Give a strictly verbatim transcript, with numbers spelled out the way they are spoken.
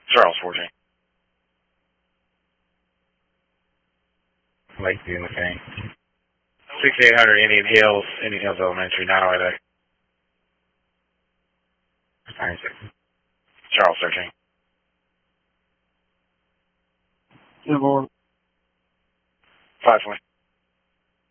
Charles fourteen. Lakeview, McCain. sixty-eight hundred Indian Hills, Indian Hills Elementary, nine oh eight. ninety-six. Charles thirteen. Civil. five twenty.